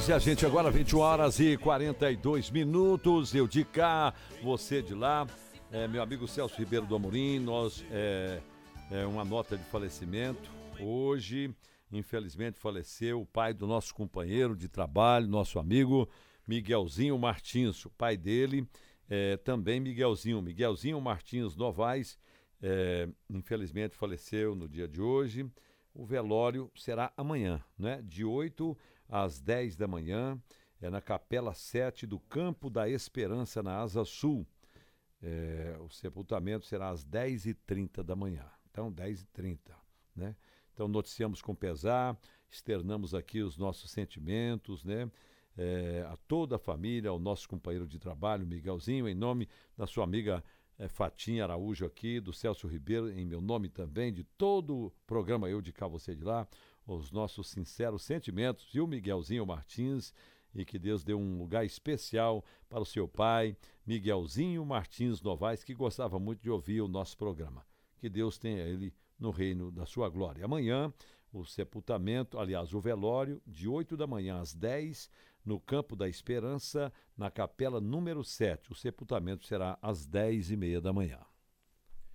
e a gente agora 21 horas e 42 minutos, eu de cá, você de lá, meu amigo Celso Ribeiro do Amorim, nós, uma nota de falecimento, hoje, infelizmente faleceu o pai do nosso companheiro de trabalho, nosso amigo Miguelzinho Martins, o pai dele, também Miguelzinho Martins Novaes, infelizmente faleceu no dia de hoje. O velório será amanhã, né? De 8 às 10 da manhã, na Capela 7 do Campo da Esperança, na Asa Sul. O sepultamento será às 10h30 da manhã. Então, 10h30, né? Então, noticiamos com pesar, externamos aqui os nossos sentimentos, né? A toda a família, ao nosso companheiro de trabalho, Miguelzinho, em nome da sua amiga Fatinha Araújo aqui, do Celso Ribeiro, em meu nome também, de todo o programa Eu de Cá, Você de Lá, os nossos sinceros sentimentos, e o Miguelzinho Martins, e que Deus dê um lugar especial para o seu pai, Miguelzinho Martins Novaes, que gostava muito de ouvir o nosso programa. Que Deus tenha ele no reino da sua glória. Amanhã, o sepultamento, aliás, o velório, de 8 da manhã às 10, no Campo da Esperança, na Capela número 7. O sepultamento será às 10h30 da manhã.